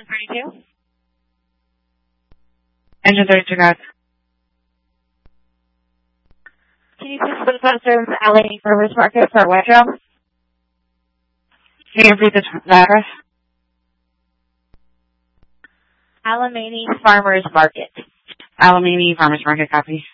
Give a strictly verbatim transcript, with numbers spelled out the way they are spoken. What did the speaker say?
thirty-two. Engine thirty-two, guys. Can you please put us on Alamany Farmers Market for Wedro? Can you repeat the, the address? Alamany Farmers Market. Alamany Farmers Market, copy.